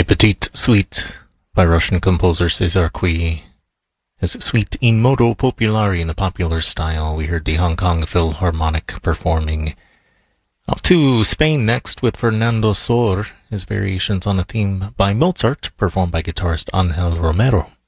Petite Suite by Russian composer Cesar Cui is Suite in modo popolare in the popular style. We heard the Hong Kong Philharmonic performing. Off to Spain next with Fernando Sor, his variations on a theme by Mozart, performed by guitarist Angel Romero.